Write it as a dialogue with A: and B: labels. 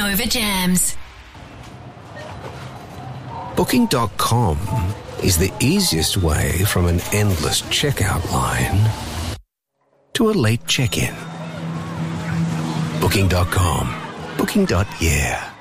A: Nova Jams.
B: Booking.com is the easiest way from an endless checkout line to a late check-in. Booking.com. Booking.yeah.